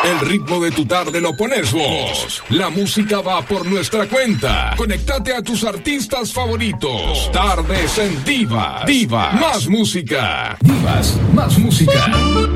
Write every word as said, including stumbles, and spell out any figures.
El ritmo de tu tarde lo pones vos. La música va por nuestra cuenta. Conéctate a tus artistas favoritos. Tardes en Divas. Divas. Más música. Divas. Más música.